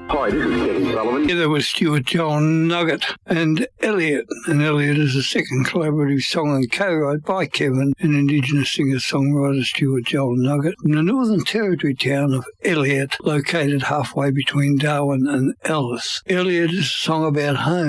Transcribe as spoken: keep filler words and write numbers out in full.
Hi, this is Kevin Sullivan. Together with Stuart Joel Nugget and Elliot. And Elliot is a second collaborative song and co-wrote by Kevin and Indigenous singer-songwriter Stuart Joel Nugget from the Northern Territory town of Elliot, located halfway between Darwin and Alice. Elliot is a song about home.